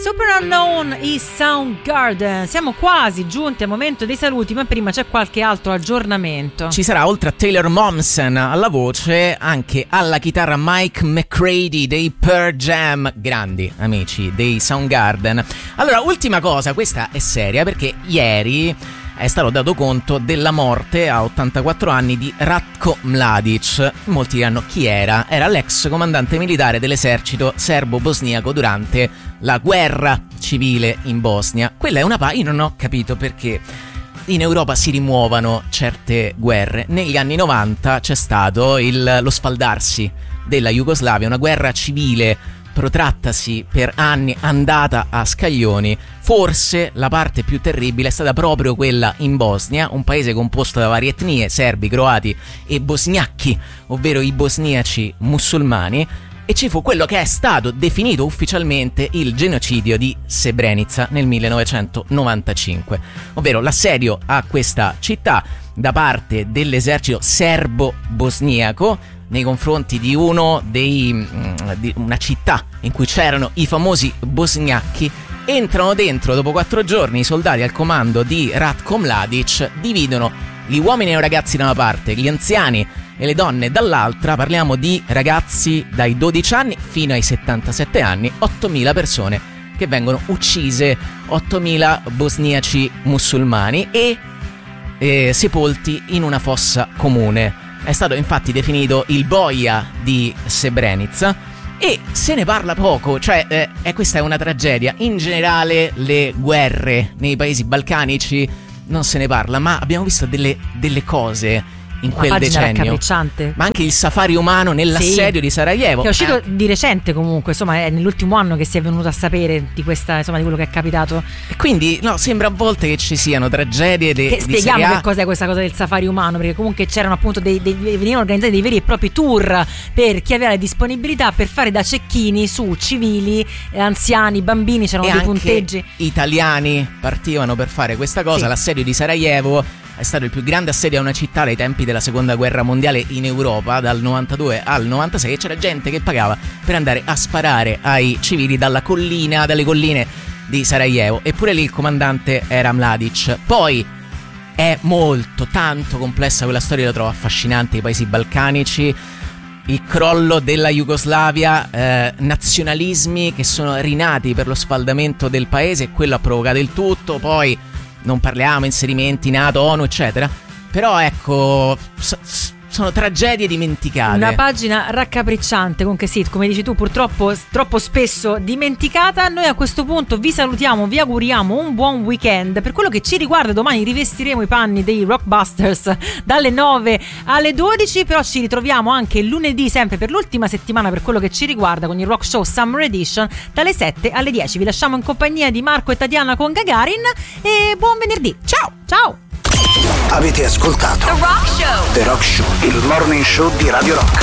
Superunknown i Soundgarden. Siamo quasi giunti al momento dei saluti, ma prima c'è qualche altro aggiornamento. Ci sarà, oltre a Taylor Momsen alla voce, anche alla chitarra Mike McCready dei Pearl Jam, grandi amici dei Soundgarden. Allora, ultima cosa, questa è seria perché ieri è stato dato conto della morte a 84 anni di Ratko Mladic. Molti diranno chi era? Era l'ex comandante militare dell'esercito serbo-bosniaco durante la guerra civile in Bosnia. Quella è una io non ho capito perché in Europa si rimuovano certe guerre. Negli anni 90 c'è stato lo sfaldarsi della Jugoslavia, una guerra civile protrattasi per anni, andata a scaglioni. Forse la parte più terribile è stata proprio quella in Bosnia, un paese composto da varie etnie, serbi, croati e bosgnacchi, ovvero i bosniaci musulmani, e ci fu quello che è stato definito ufficialmente il genocidio di Srebrenica nel 1995, ovvero l'assedio a questa città da parte dell'esercito serbo-bosniaco nei confronti di di una città in cui c'erano i famosi bosgnacchi. Entrano dentro dopo 4 giorni i soldati al comando di Ratko Mladic, dividono gli uomini e i ragazzi da una parte, gli anziani e le donne dall'altra. Parliamo di ragazzi dai 12 anni fino ai 77 anni, 8.000 persone che vengono uccise, 8.000 bosniaci musulmani e sepolti in una fossa comune. È stato infatti definito il boia di Srebrenica e se ne parla poco, cioè questa è una tragedia. In generale le guerre nei paesi balcanici non se ne parla, ma abbiamo visto delle cose in quel decennio, ma anche il safari umano nell'assedio di Sarajevo, che è uscito di recente comunque, insomma è nell'ultimo anno che si è venuto a sapere di questa, insomma, di quello che è capitato. E quindi no, sembra a volte che ci siano tragedie che spieghiamo che cos'è questa cosa del safari umano, perché comunque c'erano appunto venivano organizzati dei veri e propri tour per chi aveva la disponibilità per fare da cecchini su civili, anziani, bambini, c'erano dei punteggi. Italiani partivano per fare questa cosa, sì. L'assedio di Sarajevo è stato il più grande assedio a una città dai tempi della seconda guerra mondiale in Europa, dal 92 al 96, e c'era gente che pagava per andare a sparare ai civili dalle colline di Sarajevo, eppure lì il comandante era Mladic. Poi è tanto complessa quella storia, la trovo affascinante, i paesi balcanici, il crollo della Jugoslavia, nazionalismi che sono rinati per lo sfaldamento del paese, e quello ha provocato il tutto. Poi non parliamo inserimenti NATO, ONU, eccetera. Però ecco, sono tragedie dimenticate. Una pagina raccapricciante, comunque sì, come dici tu, purtroppo troppo spesso dimenticata. Noi a questo punto vi salutiamo, vi auguriamo un buon weekend. Per quello che ci riguarda, domani rivestiremo i panni dei Rockbusters dalle 9 alle 12, però ci ritroviamo anche lunedì, sempre per l'ultima settimana per quello che ci riguarda, con il Rock Show Summer Edition dalle 7 alle 10. Vi lasciamo in compagnia di Marco e Tatiana con Gagarin e buon venerdì. Ciao! Ciao! Avete ascoltato The Rock Show, il morning show di Radio Rock.